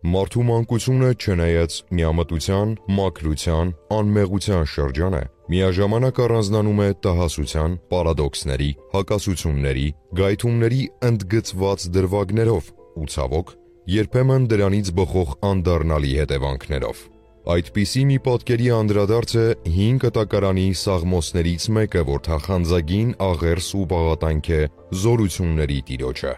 Մարդու մանկությունը չնայած միամտության, մաքրության, անմեղության շրջան է, միաժամանակ առանձնանում է տհասության, պարադոքսների, հակասությունների, գայթումների ընդգծված դրվագներով ու ցավոք, երբեմն դրանից բխող անդառնալի հետևանքներով։ Այդպիսի մի պատկերի անդրադարձ է 5 կտակարանի սաղմոսներից մեկը, որ թախանձագին աղերս ու բաղատանք է զորությունների Տիրոջը։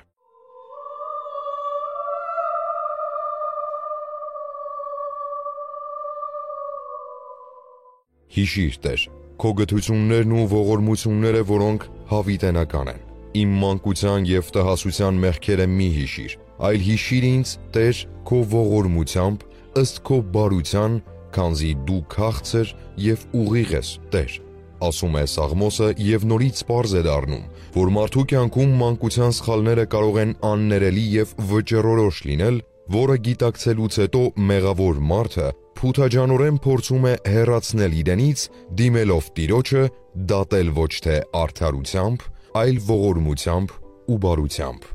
Հիշիր, Տեր, քո գթություններն ու ողորմությունները, որոնք հավիտենական են։ Իմ մանկության և տհասության մեղքերը մի հիշիր, այլ հիշիր ինձ, Տեր, քո ողորմությամբ, ըստ քո բարության, քանզի դու քաղցր և ուղիղ ես, Տեր։ Ասում է Սաղմոսը և նորից պարզ է դառնում, որ մարդու կյանքում մանկության սխալները կարող են աններելի և վճռորոշ լինել, որը գիտակցելուց հետո մեղավոր մարդը փութաջանորեն փորձում է հեռացնել իրենից, դիմելով Տիրոջը, դատել ոչ թե արդարությամբ, այլ ողորմությամբ ու բարությամբ։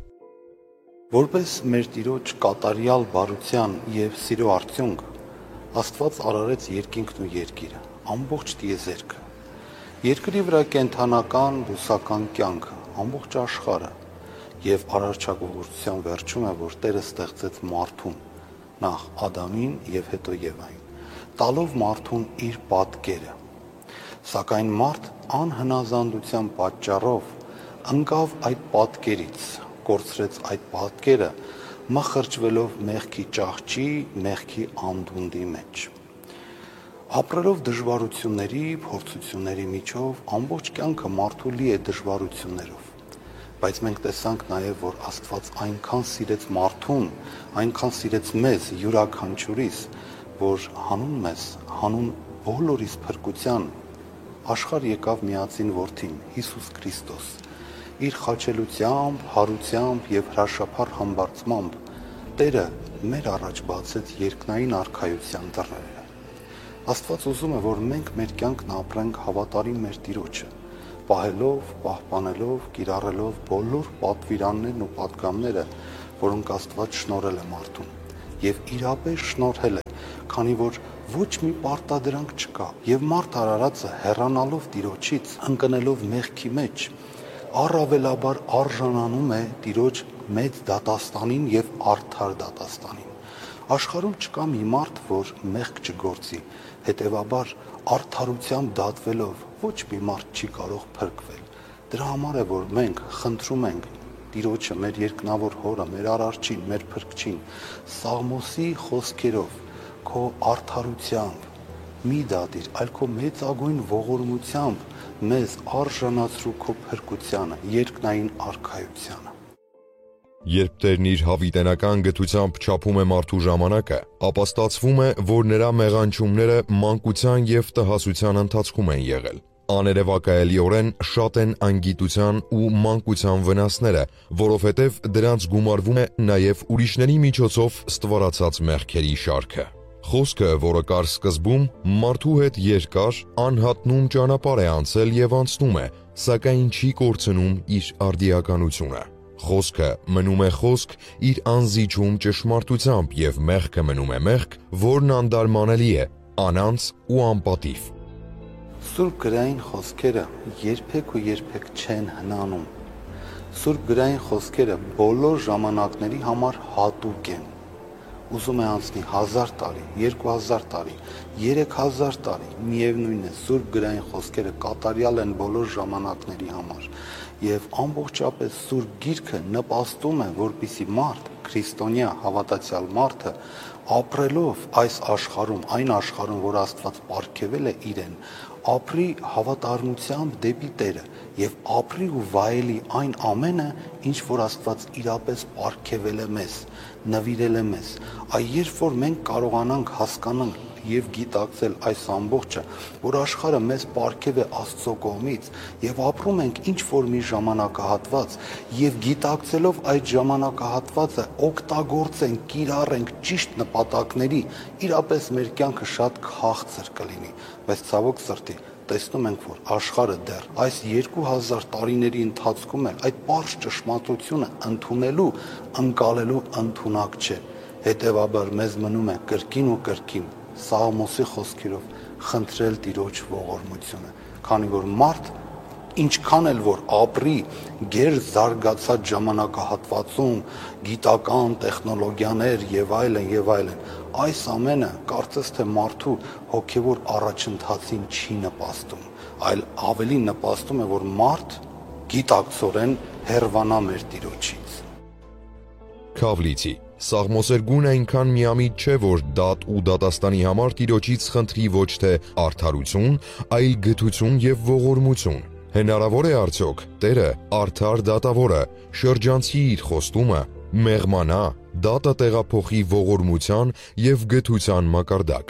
Որպես մեր Տիրոջ կատարյալ բարության և սիրո արդյունք, Աստված արարեց երկինքն ու երկիրը, ամբողջ տիեզերքը, երկրի վրա կենդանական, բուսական կյանքը, ամբողջ աշխարհը, և արարչագործության վերջում է, որ Տերը ստեղծեց մարդուն, նախ Ադամին և հետո Եվային, տալով մարդուն իր պատկերը։ Սակայն մարդ անհնազանդության պատճառով ընկավ այդ պատկերից, կորցրեց այդ պատկերը, մխրճվելով մեղքի ճահճի, մեղքի անդունդի մեջ։ Ապրելով դժվարությունների, փորձությունների միջով, ամբողջ կյանքը մարդու լի է դժվարություններով։ Բայց մենք տեսանք նաև, որ Աստված այնքան սիրեց մարդուն, այնքան սիրեց մեզ, յուրաքանչյուրիս, որ հանուն մեզ, հանուն բոլորիս փրկության, աշխարհ եկավ միածին Որդին, Հիսուս Քրիստոս, իր խաչելությամբ, հարությամբ և հրաշափառ համբարձմամբ Տերը մեր առաջ բացեց երկնային արքայության դռները։ Աստված ուզում է, որ մենք մեր կյանքն ապրենք հավատարիմ մեր Տիրոջը, պահելով, պահպանելով, կիրառելով բոլոր պատվիրաններն ու պատգամները, որոնք Աստված շնորհել է մարդուն, և իրապես շնորհել է, քանի որ ոչ մի պարտադրանք չկա, և մարդ արարածը հեռանալով Տիրոջից, ընկնելով մեղքի մեջ, առավելաբար արժանանում է Տիրոջ մեծ դատաստանին և արդար դատաստանին։ Աշխարհում չկա մի մարդ, որ մեղք չգործի, հետևաբար արդարությամբ դատվելով ոչ մի մարդ չի կարող փրկվել։ Դրա համար է, որ մենք խնդրում ենք Տիրոջը, մեր երկնավոր Հորը, մեր Արարչին, մեր Փրկչին, Սաղմոսի խոսքերով, քո արդարությամբ մի դատիր, այլ քո մեծագույն ողորմությամբ մեզ արժանացրու քո փրկությանը, երկնային արքայությանը։ Երբ Տերն իր հավիտենական գթությամբ չափում է մարդու ժամանակը, ապա ստացվում է, որ նրա մեղանչումները մանկության և տհասության ընթացքում են եղել։ Աներևակայելիորեն շատ են անգիտության ու մանկության վնասները, որովհետև դրանց գումարվում է նաև ուրիշների միջոցով ստվարացած մեղքերի շարքը։ Խոսքը, որը կար սկզբում, մարդու հետ երկար, անհատնուն ճանապարհ է անցել և անցնում է, սակայն չի կորցնում իր արդիականությունը։ Խոսքը մնում է խոսք իր անզիջում ճշմարտությամբ և մեղքը մնում է մեղք, որն անդարմանելի է, անանց ու անպատիվ։ Սուրբ գրային խոսքերը երբեք ու երբեք չեն հնանում։ Սուրբ գրային խոսքերը բոլոր ժամանակների համար հատուկ են։ Ուզում է անցնի 1000 տարի, 2000 տարի, 3000 տարի, միևնույն է, Սուրբ գրային խոսքերը կատարյալ են բոլոր ժամանակների համար, և ամբողջապես Սուրբ Գիրքը նպաստում է, որպեսզի մարդ, քրիստոնյա հավատացյալ մարդը, ապրելով այս աշխարհում, այն աշխարհում, որ Աստված պարգևել է իրեն, ապրի հավատարմությամբ դեպի Տերը և ապրի ու վայելի այն ամենը, ինչ որ Աստված իրապես պարգևել է մեզ, նվիրել է մեզ։ Երբ որ մենք կարողանանք հասկանալ և գիտակցել այս ամբողջը, որ աշխարհը մեզ պարգև է Աստծո կողմից, և ապրում ենք ինչ-որ մի ժամանակահատված, և գիտակցելով այդ ժամանակահատվածը օգտագործենք, կիրառենք ճիշտ նպատակների, իրապես մեր կյանքը շատ քաղցր կլինի, բայց ցավոք սրտի տեսնում ենք, որ աշխարհը դեռ այս 2000 տարիների ընթացքում էլ այդ պարզ ճշմարտությունը ընդունելու, ընկալելու ընդունակ չէ։ Հետևաբար մեզ մնում է կրկին ու կրկին Սաղմոսի խոսքերով խնդրել Տիրոջ ողորմությունը, քանի որ մարդ ինչքան էլ որ ապրի գեր զարգացած ժամանակահատվածում, գիտական տեխնոլոգիաներ եւ այլն, այս ամենը կարծես թե մարդու հոգեվոր առաջընթացին չի նպաստում, այլ ավելի նպաստում է, որ մարդ գիտակցորեն հեռվանա մեր Տիրոջից։ Քավլիցի Սաղմոսերգուն այնքան միամիտ չէ, որ դատ ու դատաստանի համար Տիրոջից խնդրի ոչ թե արդարություն, այլ գթություն եւ ողորմություն։ Հնարավոր է արդյոք Տերը արդար դատավորը շրջանցի իր խոստումը, մեղմանա, դատը տեղափոխի ողորմության եւ գթության մակարդակ։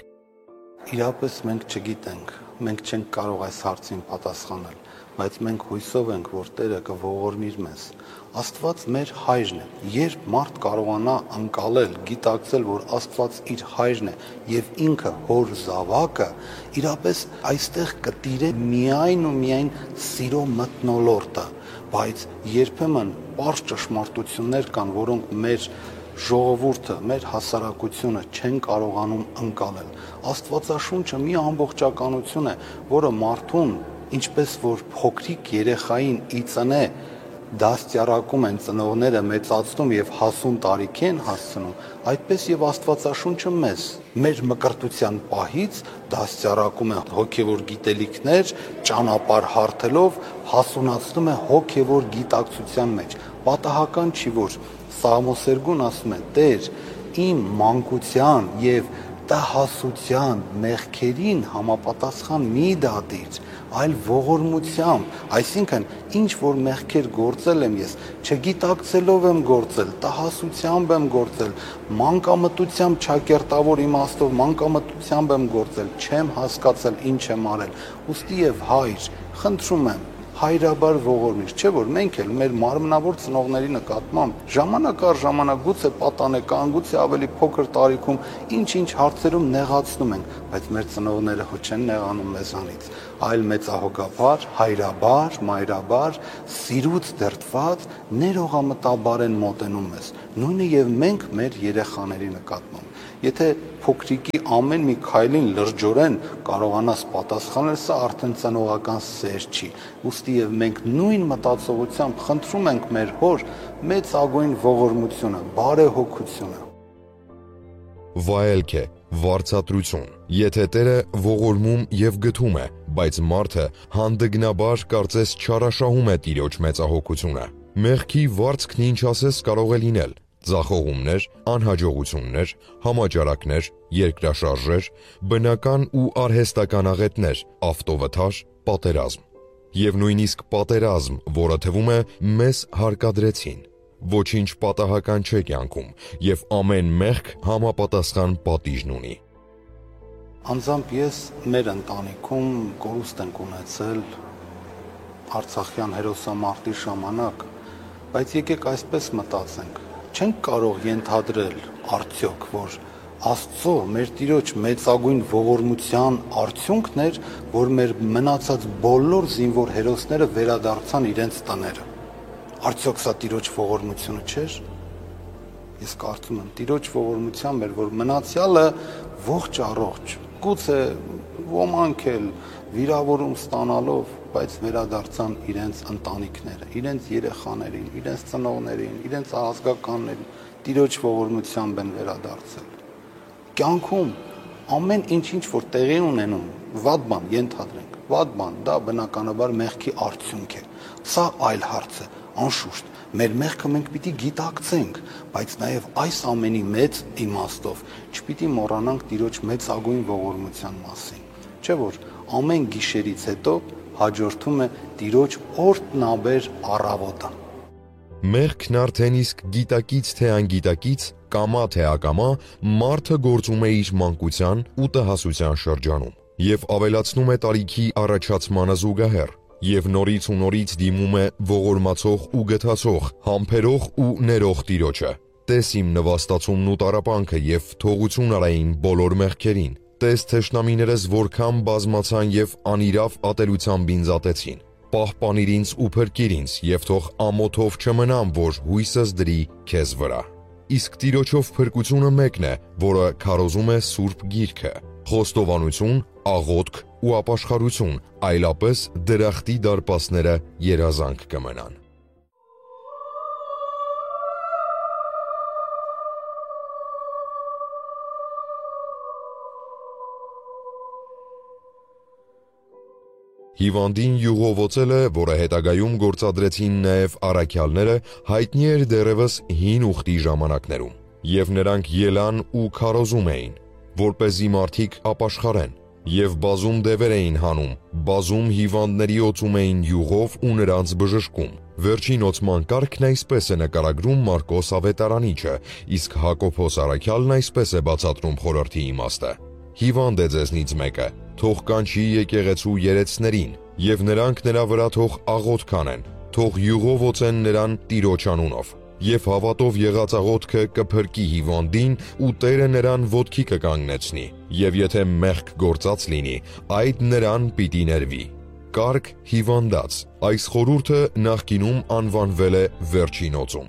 Իրապես մենք չգիտենք, մենք չենք կարող այս հարցին պատասխանել, բայց մենք հույսով ենք, որ Տերը կողորմիր մեզ։ Աստված մեր հայրն է։ Երբ մարդ կարողանա ընկալել, գիտակցել, որ Աստված իր հայրն է եւ ինքը հոր զավակը, իրապես այստեղ կտիրե միայն ու միայն սիրո մթնոլորտը, բայց երբեմն པարզ ճշմարտություններ կան, որոնք մեր ժողովուրդը, մեր հասարակությունը չեն կարողանում ընկալել։ Աստվածաշունչը մի ամբողջականություն է, որը մարդուն, ինչպես որ փոքրիկ երեխային ի ծնե դաստիարակում են ծնողները, մեծացնում եւ հասուն տարիքի են հասցնում, այդպես եւ Աստվածաշունչը մեզ մեր մկրտության պահից դաստիարակում է հոգեվոր գիտելիքներ, ճանապարհ հարթելով, հասունացնում է հոգեվոր գիտակցության մեջ։ Պատահական չի, որ Սաղմոսերգուն ասում է. Տեր, իմ մանկության եւ տհասության մեղքերին համապատասխան մի դատիր, այլ ողորմությամբ, այսինքն ինչ որ մեղքեր գործել եմ ես, չգիտակցելով եմ գործել, տհասությամբ եմ գործել, մանկամտությամբ չակերտավոր իմաստով մանկամտությամբ եմ գործել, չեմ հասկացել ինչ եմ արել, ուստի եւ հայր, խնդրում եմ հայրաբար ողորմիր, չէ՞ որ մենք էլ մեր մարմնավոր ծնողների նկատմամբ ժամանակ առ ժամանակ գուցե պատանեկան, գուցե ավելի փոքր տարիքում ինչ-ինչ հարցերում նեղացնում ենք, բայց մեր ծնողները հո չեն նեղանում մեզանից, այլ մեծահոգաբար, հայրաբար, մայրաբար, սիրուց դրդված ներողամտաբար են մոտենում մեզ, նույնը եւ մենք մեր երեխաների նկատմամբ։ Եթե փոքրիկի ամեն մի քայլին լրջորեն կարողանաս պատասխանել, սա արդեն ծնողական սեր չի։ Ուստի եւ մենք նույն մտածողությամբ խնդրում ենք մեր հոր մեծագույն ողորմությունը, բարեհոգությունը։ Վայելք է, վարձատրություն։ Եթե Տերը ողորմում եւ գթում է, բայց մարդը հանդգնաբար կարծես չարաշահում է Տիրոջ մեծահոգությունը։ Մեղքի վարձքն ինչ ասես կարող է լինել։ Ձախողումներ, անհաջողություններ, համաճարակներ, երկրաշարժեր, բնական ու արհեստական աղետներ, ավտովթար, պատերազմ։ Եվ նույնիսկ պատերազմ, որը թվում է մեզ հարկադրեցին։ Ոչինչ պատահական չէ կյանքում, եւ ամեն մեղք համապատասխան պատիժն ունի։ Անձամբ ես մեր ընտանիքում կորուստ ենք ունեցել Արցախյան հերոսամարտի ժամանակ, բայց եկեք այսպես մտածենք։ Չենք կարող ենթադրել արդյոք, որ Աստծո մեր Տիրոջ մեծագույն ողորմության արդյունքն էր, որ մեր մնացած բոլոր զինվոր հերոսները վերադարձան իրենց տները։ Արդյոք սա Տիրոջ ողորմությունը չէր։ Ես կարծում եմ Տիրոջ ողորմությամբ էր, որ մնացյալը ողջ առողջ, գուցե ոմանք էլ վիրավորում ստանալով, բայց վերադարձան իրենց ընտանիքները, իրենց երեխաներին, իրենց ծնողներին, իրենց ազգականներին, Տիրոջ ողորմությամբ են վերադարձել։ Կյանքում ամեն ինչ որ տեղի ունենում, վատ բան ենթադրենք, վատ բան, դա բնականաբար մեղքի արդյունք է։ Սա այլ հարց է, անշուշտ, մեր մեղքը մենք պիտի գիտակցենք, բայց նաև այս ամենի մեծ իմաստով չպիտի մոռանանք Տիրոջ մեծագույն ողորմության մասին։ Չէ՞ որ ամեն գիշերից հետո հաջորդում է Տիրոջ օրհնաբեր առավոտը։ Մեղքն արդեն իսկ գիտակից թե անգիտակից, կամա թե ակամա, մարդը գործում է իր մանկության ու տհասության շրջանում եւ ավելացնում է տարիքի առաջացմանը զուգահեռ եւ նորից ու նորից դիմում է ողորմացող ու գթացող, համբերող ու ներող Տիրոջը։ Տես իմ նվաստացումն ու տառապանքը եւ թողություն արային բոլոր մեղքերին։ Տես թշնամիներս որքան բազմացան եւ անիրավ ատելությամբ ինձ ատեցին։ Պահպանիր ինձ ու փրկիր ինձ եւ թող ամոթով չմնամ, որ հույսս դրի քեզ վրա։ իսկ Տիրոջով փրկությունը մեկն է, որը քարոզում է Սուրբ Գիրքը։ Խոստովանություն, աղոթք ու ապաշխարություն, այլապես դրախտի դարպասները երազանք կմնան։ Հիվանդին յուղովոցելը, որը հետագայում գործադրեցին նաև առաքյալները, հայտնի էր դեռևս հին ուխտի ժամանակներում, եւ նրանք ելան ու քարոզում էին, որպեսզի մարդիկ ապաշխարեն, եւ բազում դևեր էին հանում, բազում հիվանդների օծում էին յուղով ու նրանց բժշկում։ Վերջին օծման կարգն այսպես է նկարագրում Մարկոս ավետարանիչը, իսկ Հակոբոս առաքյալն այսպես է բացատրում խորհրդի իմաստը. Հիվանդ է ձեզնից մեկը, թող կանչի եկեղեցու երեցներին, եւ նրանք նրա վրա թող աղոթք անեն, թող յուղով օծեն նրան Տիրոջ անունով, եւ հավատով եղած աղոթքը կփրկի հիվանդին ու Տերը նրան ոտքի կկանգնեցնի, եւ եթե մեղք գործած լինի, այդ նրան պիտի ներվի։ Կարգ հիվանդած, այս խորհուրդը նախկինում անվանվել է վերջին օծում։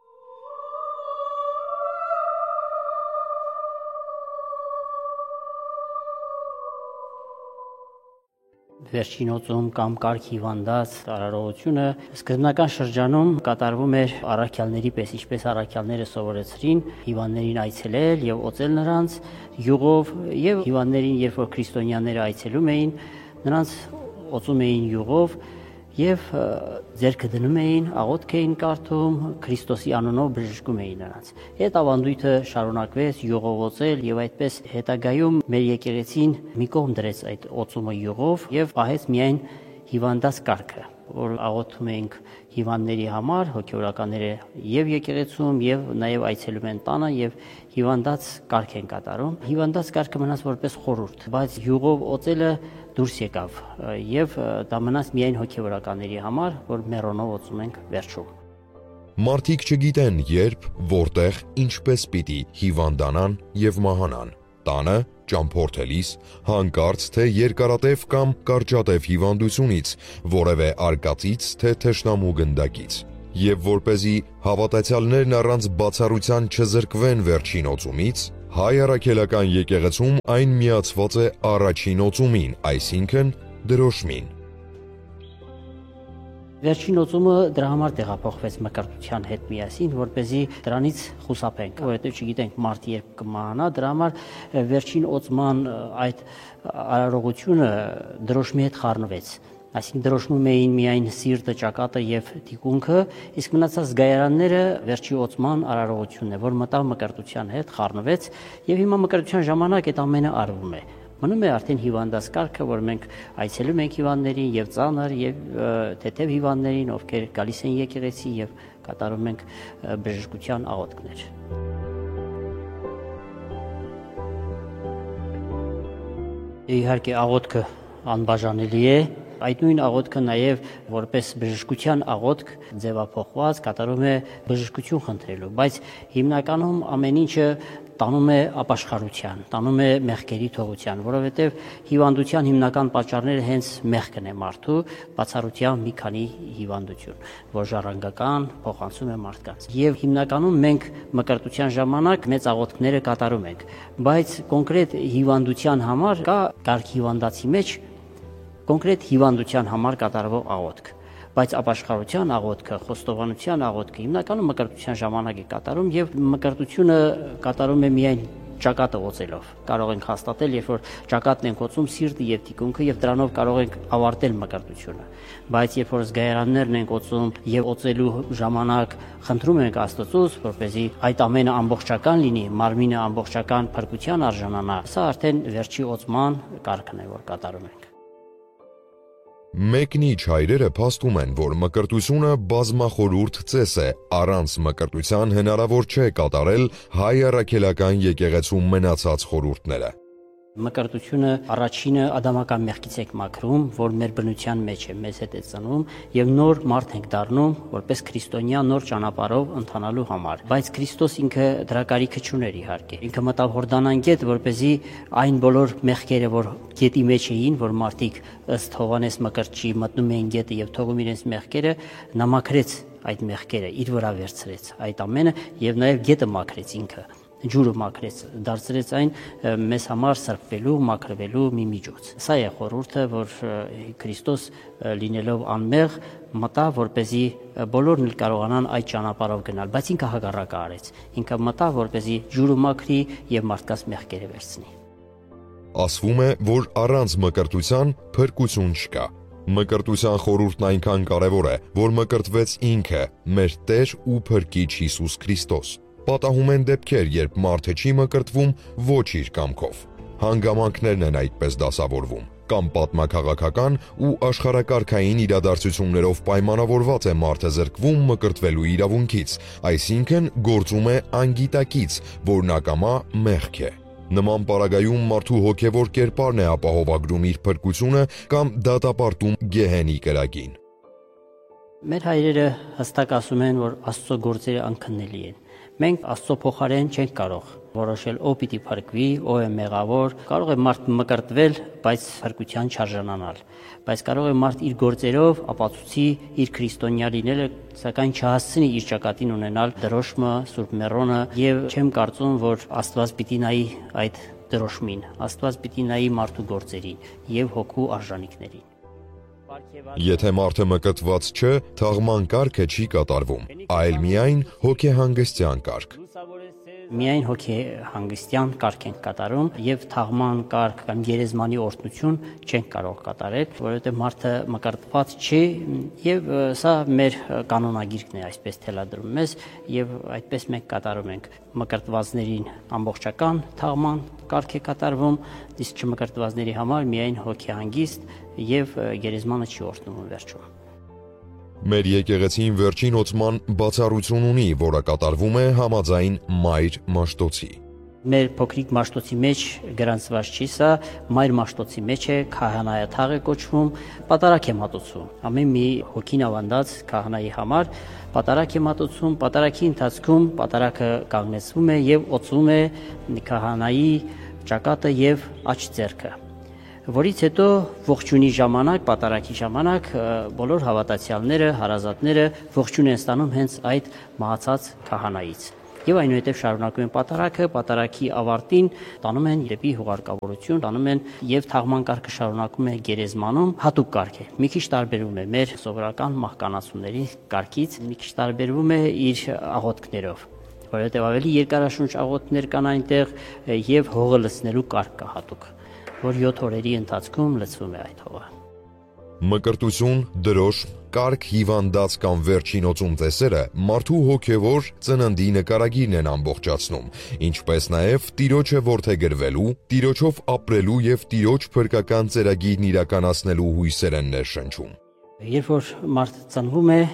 Վերջին օծում կամ կարգ հիվանդած արարողությունը սկզբնական շրջանում կատարվում էր առաքյալների պես, ինչպես առաքյալները սովորեցրին հիվանդներին այցելել եւ օծել նրանց յուղով, եւ հիվանդներին, երբ որ քրիստոնյաները այցելում էին, նրանց օծում էին յուղով եւ ձեռքը դնում էին, աղոթք էին կարդում, Քրիստոսի անունով բժշկում էին նրանց։ Այդ ավանդույթը շարունակվեց յուղով օծել եւ այդպես հետագայում մեր եկեղեցին մի կողմ դրեց այդ օծումը յուղով եւ պահեց միայն հիվանդած կարգը, որ աղոթում ենք հիվանդների համար, հոգեորականները եւ եկեղեցում եւ նաեւ այցելում են տանը եւ հիվանդած կարգ են կատարում։ Հիվանդած կարգը մնաց որպես խորհուրդ, բայց յուղով օծելը դուրս եկավ եւ դա մնաց միայն հոգեորականների համար, որ մեռոնով օծում ենք վերջում։ Մարդիկ չգիտեն երբ, որտեղ, ինչպես պիտի հիվանդանան եւ մահանան։ Տանը, ճամփորդելիս, հանկարծ թե երկարատև կամ կարճատև հիվանդությունից, որևէ արկածից թե թշնամու գնդակից։ Եվ որպեսզի հավատացյալներն առանց բացառության չզրկվեն վերջին օծումից, հայ առաքելական եկեղեցում այն միացված է առաջին օծումին, այսինքն դրոշմին։ Վերջին օծումը դրա համար տեղափոխվեց մկրտության հետ միասին, որպեսզի դրանից խուսափենք, որովհետև չգիտենք մարդ երբ կմահանա, դրա համար վերջին օծման այդ արարողությունը դրոշմի հետ խառնվեց։ Այսինքն դրոշմում էին միայն սիրտը, ճակատը եւ թիկունքը, իսկ մնացած զգայարանները վերջի օծման արարողությունն է, որ մտավ մկրտության հետ խառնվեց եւ հիմա մկրտության ժամանակ այդ ամենը արվում է։ Մնում է արդեն հիվանդած կարգը, որ մենք այցելում ենք հիվանդներին եւ ծանր եւ թեթև հիվանդներին, ովքեր գալիս են եկեղեցի եւ կատարում ենք բժշկության աղոթքներ։ Իհարկե աղոթքը անբաժանելի է, այդ նույն աղոթքը նաև որպես բժշկության աղոթք ձևափոխված կատարում է բժշկություն խնդրելու, բայց հիմնականում ամեն ինչը տանում է ապաշխարության, տանում է մեղքերի թողության, որովհետև հիվանդության հիմնական պատճառները հենց մեղքն է մարդու, բացառությամբ մի քանի հիվանդություն, որ ժառանգական փոխանցում է մարդկանց։ Եվ հիմնականում մենք մկրտության ժամանակ մեծ աղոթքները կատարում ենք, բայց կոնկրետ հիվանդության համար կա կարգ հիվանդացի մեջ կոնկրետ հիվանդության համար կատարվող աղոթք, բայց ապաշխարության աղոթքը, խոստովանության աղոթքը հիմնականում մկրտության ժամանակ է կատարում եւ մկրտությունը կատարում է միայն ճակատը օծելով։ Կարող ենք հաստատել, երբ որ ճակատն ենք օծում սիրտը եւ թիկունքը եւ դրանով կարող ենք ավարտել մկրտությունը։ Բայց երբ որ զգայարաններն ենք օծում եւ օծելու ժամանակ խնդրում ենք Աստծուց, որպեսզի այդ ամենը ամբողջական լինի, մարմինը ամբողջական փրկության արժանանա, սա արդեն վերջի օծման կարգն է, որ կատարում ենք։ Մեկնիչ հայրերը փաստում են, որ մկրտությունը բազմախորհուրդ ծես է, առանց մկրտության հնարավոր չէ կատարել հայ առաքելական եկեղեցու մնացած խորհուրդները։ Մկրտությունը առաջինը ադամական մեղքից է մաքրում, որ մեր բնության մեջ է, մեզ հետ է ծնում եւ նոր մարդ ենք դառնում, որպես քրիստոնյա նոր ճանապարհով ընթանալու համար։ Բայց Քրիստոս ինքը դրա կարիքը չուներ իհարկե։ Ինքը մտավ Հորդանան գետ, որպեսզի այն բոլոր մեղքերը, որ գետի մեջ էին, որ մարդիկ ըստ Հովհաննես Մկրտչի մտնում էին գետը եւ թողում իրենց մեղքերը, նա մաքրեց այդ մեղքերը իր վրա վերցրեց այդ ամենը եւ նաեւ գետը մաքրեց ինքը, ջուրը մաքրեց, դարձրեց այն մեզ համար սրբվելու, մաքրվելու մի միջոց։ Սա է խորհուրդը, որ Քրիստոս լինելով անմեղ մտա, որպեսզի բոլորն էլ կարողանան այդ ճանապարհով գնալ, բայց ինքը հակառակը արեց։ Ինքը մտա, որպեսզի ջուրը մաքրի եւ մարդկանց մեղքերը վերցնի։ Ասվում է, որ առանց մկրտության փրկություն չկա։ Մկրտության խորհուրդն այնքան կարևոր է, որ մկրտվեց ինքը, մեր Տեր ու Փրկիչ Հիսուս Քրիստոս։ Պատահում են դեպքեր, երբ մարդը չի մկրտվում ոչ իր կամքով։ Հանգամանքներն են այդպես դասավորվում, կամ պատմաքաղաքական ու աշխարհակարգային իրադարձություններով պայմանավորված է մարդը զրկվում մկրտվելու իրավունքից, այսինքն գործում է անգիտակից, որն ակամա մեղք է։ Նման պարագայում մարդու հոգևոր կերպարն է ապահովագրում իր փրկությունը կամ դատապարտում գեհենի կրակին։ Մեր հայրերը հստակ ասում են, որ Աստծո գործերը անքննելի են։ Մենք Աստծո փոխարեն չենք կարող որոշել ով պիտի փրկվի, ով է մեղավոր։ Կարող է մարդ մկրտվել, բայց փրկության չարժանանալ։ Բայց կարող է մարդ իր գործերով ապացուցի իր քրիստոնյա լինելը, սակայն չհասցնի իր ճակատին ունենալ դրոշմը, Սուրբ Մեռոնը, եւ չեմ կարծում, որ Աստված պիտի նայի այդ դրոշմին։ Աստված պիտի նայի մարդու գործերին եւ հոգու արժանինքներին։ Եթե մարդը մկրտված չէ, թաղման կարգը չի կատարվում, այլ միայն հոգեհանգստյան կարգ։ Միայն հոգեհանգստյան կարգ ենք կատարում եւ թաղման կարգ կամ գերեզմանի օրհնություն չենք կարող կատարել, որովհետեւ մարդը մկրտված չի եւ սա մեր կանոնագիրքն է այսպես թելադրում մեզ եւ այդպես մենք կատարում ենք։ Մկրտվածներին ամբողջական թաղման կարգ է կատարվում, իսկ չմկրտվածների համար միայն հոգեհանգիստ եւ գերեզմանը չի օրհնվում վերջում։ Մեր եկեղեցին վերջին ոցման բացառություն ունի, որը կատարվում է համաձայն Մայր Մաշտոցի։ Մեր փոքրիկ Մաշտոցի մեջ գրանցված չի սա, Մայր Մաշտոցի մեջ է, քահանայաթաղ է կոչվում, պատարագ է մատուցում։ Ամեն մի հոգին ավանդած քահանայի համար պատարագ է մատուցում, պատարագի ընթացքում պատարագը կանգնեցվում է եւ օծվում է քահանայի ճակատը եւ աջ ձեռքը։ Որից հետո ողջունի ժամանակ, պատարագի ժամանակ բոլոր հավատացյալները, հարազատները ողջուն են ստանում հենց այդ մահացած քահանայից։ Եվ այնուհետև շարունակում են պատարագը, պատարագի ավարտին տանում են դեպի հուղարկավորություն, տանում են եւ թաղման կարգը շարունակում է գերեզմանում, հատուկ կարգ է։ Մի քիչ տարբերվում է մեր սովորական մահկանացուների կարգից, մի քիչ տարբերվում է իր աղոթքներով, որովհետեւ ավելի երկարաշունչ աղոթքներ կան այնտեղ եւ հողը լցնելու կարգ կա հատուկ, որ 7 օրերի ընթացքում լցվում է այդ հողը։ Մկրտություն, դրոշ, կարգ, հիվանդած կամ վերջին օծում տեսերը մարդու հոգևոր ծննդի նկարագիրն են ամբողջացնում, ինչպես նաև Տիրոջը որդեգրվելու, Տիրոջով ապրելու եւ Տիրոջ փրկական ծերագիրն իրականացնելու հույսեր են ներշնչում։ Երբ որ մարդ ծնվում է,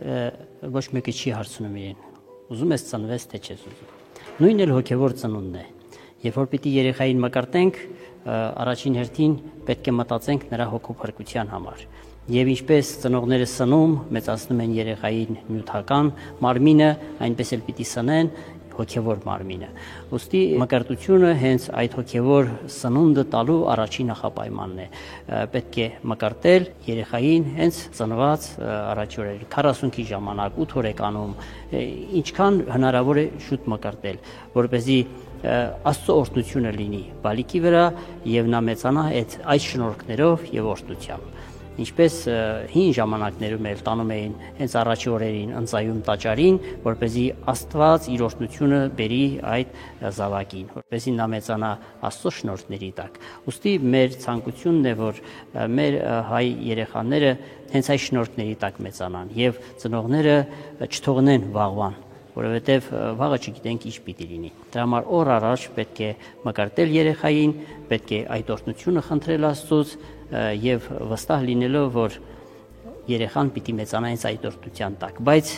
ոչ մեկը չի հարցնում իրեն, ուզում ես ծնվես, թե չես ուզում։ Նույնն էլ հոգևոր ծնունդն է։ Երբ որ պիտի երեխային մկրտենք, առաջին հերթին պետք է մտածենք նրա հոգու փրկության համար։ Եվ ինչպես ծնողները սնում, մեծացնում են երեխային նյութական մարմինը, այնպես էլ պիտի սնեն հոգևոր մարմինը։ Ուստի մկրտությունը հենց այդ հոգևոր սնունդը տալու առաջին նախապայմանն է։ Պետք է մկրտել երեխային հենց ծնված առաջի օրերին 40-ի ժամանակ 8 օրեկանում, ինչքան հնարավոր է շուտ մկրտել, որպեսզի Աստծո օրհնությունը լինի բալիկի վրա եւ նա մեծանա այդ շնորհքներով եւ օրհնությամբ։ Ինչպես հին ժամանակներում էլ տանում էին հենց առաջի օրերին ընծայում տաճարին, որպեսզի Աստված իր օրհնությունը բերի այդ զավակին, որպեսզի նա մեծանա Աստծո շնորհքների տակ։ Ուստի մեր ցանկությունն է, որ մեր հայ երեխաները հենց այդ շնորհքների տակ մեծանան եւ ծնողները չթողնեն վաղվան, որովհետև վաղը չգիտենք ինչ պիտի լինի։ Դրա համար օր առաջ պետք է մկրտել երեխային, պետք է այդ օրհնությունը խնդրել Աստծուց եւ վստահ լինելով, որ երեխան պիտի մեծանա հենց այդ օրհնության տակ, բայց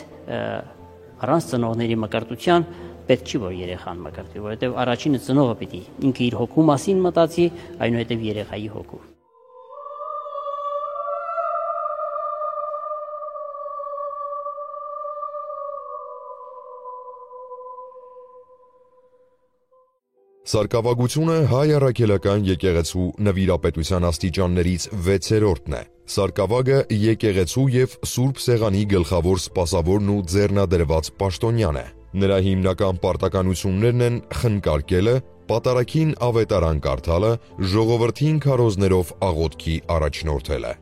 առանց ծնողների մկրտության պետք չի որ երեխան մկրտվի, որովհետև առաջինը ծնողը պիտի ինքը իր հոգու մասին մտածի, այնուհետև երեխայի հոգու։ Սարկավագությունը հայ առաքելական եկեղեցու նվիրապետության աստիճաններից 6-րդն է։ Սարգսակը եկեղեցու եւ Սուրբ Սեղանի գլխավոր սպասավորն ու ձեռնադրված պաշտոնյան է։ Նրա հիմնական պարտականություններն են խնկարկելը, պատարագին ավետարան կարդալը, ժողովրդին քարոզներով աղոթքի առաջնորդելը։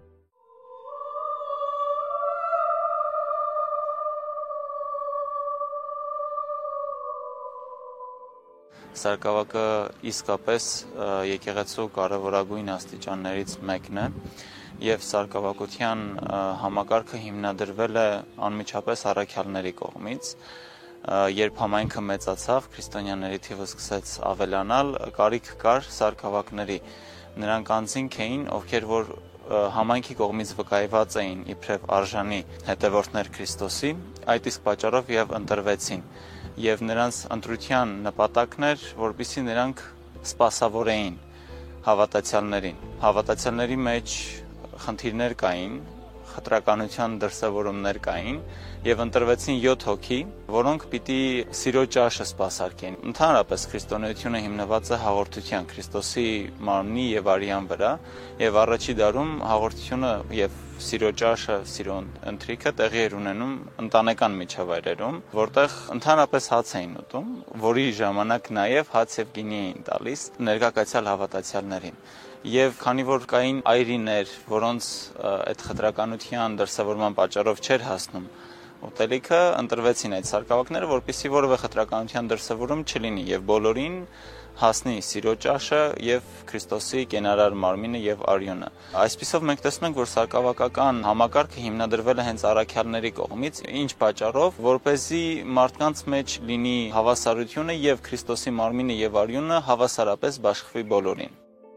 Սարգսակը իսկապես եկեղեցու կարևորագույն աստիճաններից մեկն է եւ սարգսակության համակարգը հիմնադրվել է անմիջապես առաքյալների կողմից։ Երբ համայնքը մեծացավ, քրիստոնյաների թիվը սկսեց ավելանալ, կարիք կար սարգսակների։ Նրանք անձինք էին, ովքեր որ համայնքի կողմից վկայված էին իբրև արժանի հետևորդներ Քրիստոսի, այդ իսկ պատճառով եւ ընտրվեցին։ Եվ նրանց ընտրության նպատակն էր, որպեսզի նրանք սպասավորեին հավատացյալներին։ Հավատացյալների մեջ խնդիրներ կային, խտրականության դրսևորումներ կային եւ ընտրվեցին 7 հոգի, որոնք պիտի սիրո ճաշը սպասարկեն։ Ընդհանրապես քրիստոնեությունը հիմնված է հաղորդության, Քրիստոսի մարմնի եւ արյան վրա, եւ առաջի դարում հաղորդությունը եւ սիրո ճաշը, սիրո ընթրիքը տեղի էր ունենում ընտանեկան միջավայրերում, որտեղ ընդհանրապես հաց էին ուտում, որի ժամանակ նաեւ հաց եւ գինի էին տալիս ներկայացյալ հավատացյալներին։ Եվ քանի որ կային այրիներ, որոնց այդ խտրականության դրսևորման պատճառով չէր հասնում ուտելիքը, ընտրվեցին այդ սարգսակները, որպեսզի որևէ խտրականության դրսևորում չլինի եւ բոլորին հասնի սիրո ճաշը եւ Քրիստոսի կենարար մարմինը եւ արյունը։ Այսպիսով մենք տեսնում ենք, որ սարգսակական համակարգը հիմնադրվել է հենց առաքյալների կողմից, ինչ պատճառով, որպեսզի մարդկանց մեջ լինի հավասարությունը եւ Քրիստոսի մարմինը եւ արյունը հավասարապես բաշխվի բոլորին։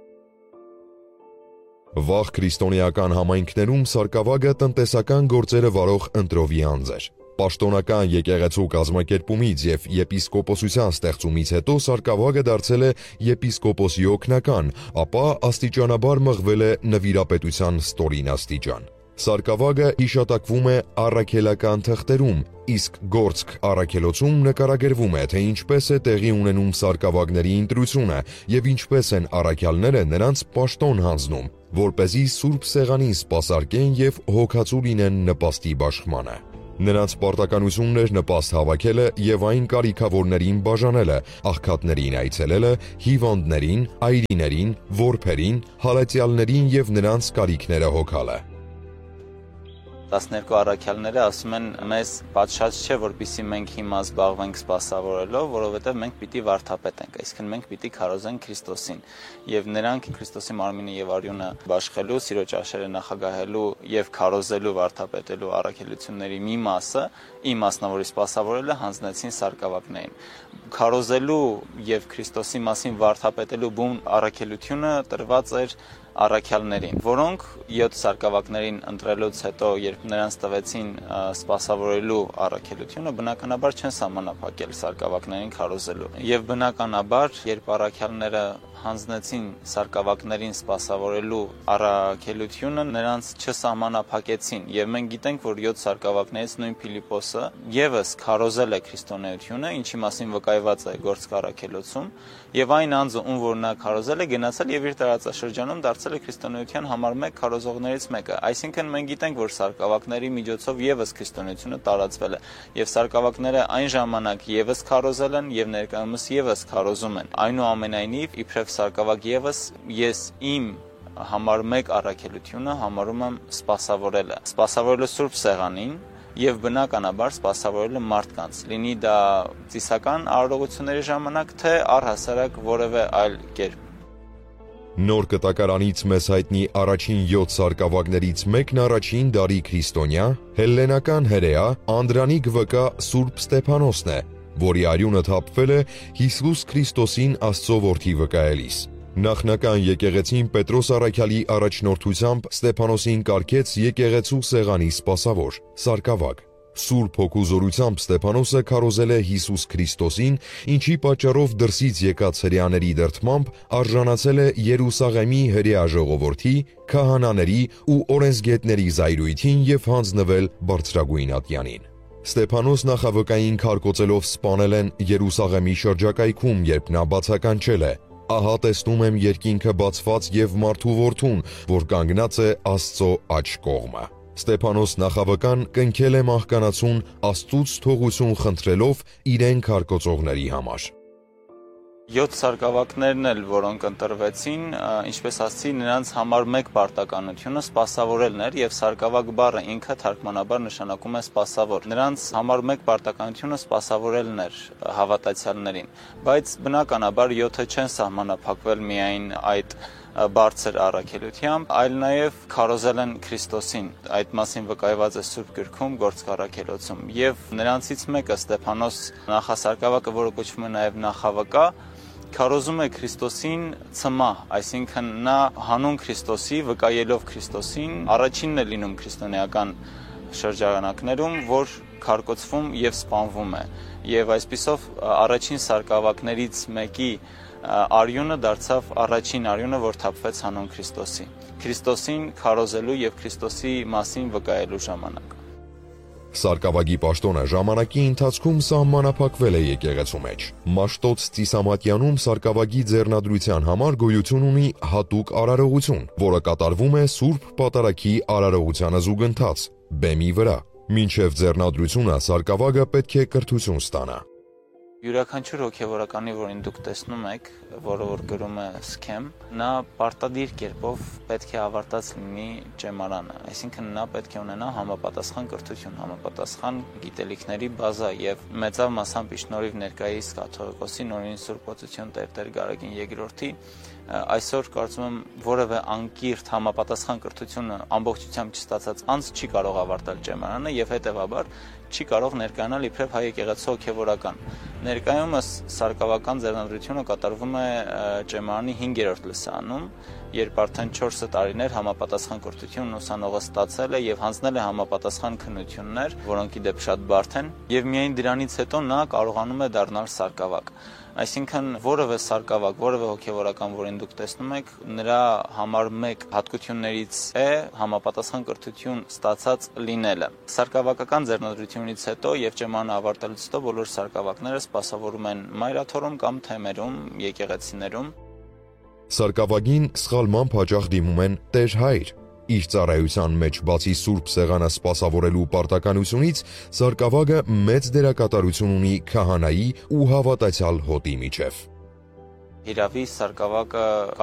Վաղ քրիստոնեական համայնքներում սարգսակը տնտեսական գործերը վարող ընտրովի անձ էր։ Պաշտոնական եկեղեցու կազմակերպումից եւ եպիսկոպոսության ստեղծումից հետո սարգսակը դարձել է եպիսկոպոսի օգնական, ապա աստիճանաբար մղվել է նվիրապետության ստորին աստիճան։ Սարգսակը հիշատակվում է առաքելական թղթերում, իսկ գործք առաքելոցում նկարագրվում է, թե ինչպես է տեղի ունենում սարգսակների ընտրությունը եւ ինչպես են առաքյալները նրանց պաշտոն հանձնում, որպեսզի Սուրբ Սեղանին սպասարկեն եւ հոգացու լինեն նպաստի բաշխմանը։ Նրանց պարտականություններ նպաստ հավաքելը եւ այն կարիքավորներին բաժանելը, աղքատներին այցելելը, հիվանդներին, այրիներին, որբերին, հալածյալներին եւ նրանց կարիքները հոգալը։ 12 առաքյալները ասում են մեզ պատշաճ չէ, որպեսզի մենք հիմա զբաղվենք սպասավորելով, որովհետև մենք պիտի վարդապետենք, այսինքն մենք պիտի քարոզենք Քրիստոսին, եւ նրանք Քրիստոսի մարմինը եւ արյունը բաշխելու, սիրո ճաշերը նախագահելու եւ քարոզելու, վարդապետելու առաքելությունների մի մասը, ի մասնավորի սպասավորելը հանձնեցին սարգսակներին։ Քարոզելու եւ Քրիստոսի մասին վարդապետելու բուն առաքելությունը տրված էր առաքյալներին, որոնք 7 սարգսակներին ընտրելուց հետո, երբ նրանց տվեցին սպասավորելու առաքելությունը, բնականաբար չեն սահմանափակել սարգսակներին քարոզելու։ Եվ բնականաբար, երբ առաքյալները հանձնեցին սարգսակներին սպասավորելու առաքելությունը, նրանց չսահմանափակեցին, եւ մենք գիտենք, որ 7 սարգսակներից նույն Փիլիպոսը եւս քարոզել է քրիստոնեությունը, ինչի մասին վկայված է Գործք առաքելոցում, եւ այն անձը, ում որ նա քարոզել է, գնացել եւ իր տարածաշրջանում դարձել է քրիստոնեության համար 1 քարոզողներից մեկը։ Այսինքն մենք գիտենք, որ սարգսակների միջոցով եւս քրիստոնեությունը տարածվել է, եւ սարգսակները այն ժամանակ եւս քարոզել են եւ ներկայումս եւս քարոզում են։ Այնուամենայնիվ, իբրև սարգսակ եւս ես իմ համար 1 առաքելությունը համարում եմ սպասավորելը։ Սպասավորելը Սուրբ Սեղանին եւ բնականաբար սպասավորելը մարդկանց, լինի դա ծիսական արարողությունների ժամանակ, թե առհասարակ որևէ այլ կերպ։ Նոր կտակարանից մեզ հայտնի առաջին 7 սարգսակներից մեկն առաջին դարի քրիստոնյա, հելլենական հրեա Անդրանիկ վկա Սուրբ Ստեփանոսն է, որի արյունը թափվել է Հիսուս Քրիստոսին Աստծո որդի վկայելիս։ Նախնական եկեղեցին Պետրոս առաքյալի առաջնորդությամբ Ստեփանոսին կարգեց եկեղեցու սեղանի սպասավոր, սարգսակ։ Սուրբ Հոգու զորությամբ Ստեփանոսը քարոզել է Հիսուս Քրիստոսին, ինչի պատճառով դրսից եկած հրեաների դրդմամբ արժանացել է Երուսաղեմի հրեա ժողովրդի, քահանաների ու օրենսգետների զայրույթին եւ հանձնվել բարձրագույն ատյանին։ Ստեփանոս նախավկային քարկոծելով սպանել են Երուսաղեմի շրջակայքում, երբ նա բացականչել է. Ահա տեսնում եմ երկինքը բացված եւ մարդու որդուն, որ կանգնած է Աստծո աջ կողմը։ Ստեփանոս նախավկան կնքել է մահկանացուն Աստծուց թողություն խնդրելով իրեն քարկոծողների համար։ 7 սարկավակներն էլ, որոնք ընտրվեցին, ինչպես ասացի, նրանց համար մեկ պարտականությունը սպասավորելն էր եւ սարկավակ բառը ինքը թարգմանաբար նշանակում է սպասավոր։ Նրանց համար մեկ պարտականությունը սպասավորելն էր հավատացյալներին, բայց բնականաբար 7-ը չեն սահմանափակվել միայն այդ բարձր առաքելությամբ, այլ նաև քարոզել են Քրիստոսին։ Այդ մասին վկայված է Սուրբ Գրքում Գործք առաքելոցում։ Եվ նրանցից մեկը Ստեփանոս նախասարկավակը, որը կոչվում է նաև նախավկա, քարոզում է Քրիստոսին ցմահ, այսինքն նա հանուն Քրիստոսի, վկայելով Քրիստոսին, առաջինն է լինում քրիստոնեական շրջանակներում, որ քարկոծվում եւ սպանվում է։ Եվ այսպիսով առաջին սարկավակներից մեկի արյունը դարձավ առաջին արյունը, որ թափվեց հանուն Քրիստոսի։ Քրիստոսին քարոզելու եւ Քրիստոսի մասին վկայելու ժամանակ։ Սարկավագի պաշտոնը ժամանակի ընթացքում սահմանափակվել է եկեղեցու մեջ։ Մաշտոց Ծիսամատյանում սարկավագի ձեռնադրության համար գոյություն ունի հատուկ արարողություն, որը կատարվում է Սուրբ Պատարագի արարողությանը զուգընթաց, բեմի վրա։ Մինչև ձեռնադրությունը սարկավագը պետք է կրթություն ստանա։ Յուրաքանչյուր հոգևորականի, որին դուք տեսնում եք, որը որ գրում է սքեմ, նա պարտադիր կերպով պետք է ավարտած լինի ճեմարանը, այսինքն նա պետք է ունենա համապատասխան կրթություն, համապատասխան գիտելիքների բազա եւ մեծավ մասամբ շնորհիվ ներկայիս կաթողիկոսի նորին Սուրբ Օծություն Տեր Գարեգին II այսօր կարծում եմ որևէ անկիրթ համապատասխան կրթությունը ամբողջությամբ չստացած անձ չի կարող ավարտել ճեմարանը եւ հետեւաբար չի կարող ներկայանալ իբրև հայ եկեղեցու հոգևորական։ Ներկայումս սարկավական ձեռնադրությունը կատարվում է ճեմարանի 5-րդ լսանում, երբ արդեն 4 տարիներ համապատասխան կրթություն ուսանողը ստացել է եւ հանձնել է համապատասխան քննություններ, որոնք ի դեպ շատ բարդ են, եւ միայն դրանից հետո նա կարողանում է դառնալ սարկավակ։ Այսինքն որևէ սարկավակ, որևէ հոգևորական, որին դուք տեսնում եք, նրա համար մեկ հատկություններից է համապատասխան կրթություն ստացած լինելը։ Սարկավակական ձեռնադրությունից հետո եւ ճեմարանը ավարտելուց հետո բոլոր սարկավակները սպասավորում են մայրաթորում կամ թեմերում, եկեղեցիներում։ Սարկավագին սխալմամբ հաճախ դիմում են Տեր Հայր։ Իր ծառայության մեջ բացի Սուրբ Սեղանը սպասավորելու պարտականությունից, սարկավագը մեծ դերակատարություն ունի քահանայի ու հավատացյալ հոտի միջև։ Հիրավի սարկավակը